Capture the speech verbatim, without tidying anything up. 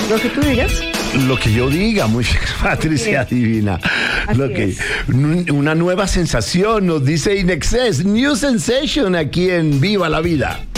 Lo que tú digas. Lo que yo diga, muy bien, Patricia Divina. Así Lo que, es. una nueva sensación nos dice Inexcess, New Sensation aquí en Viva la Vida.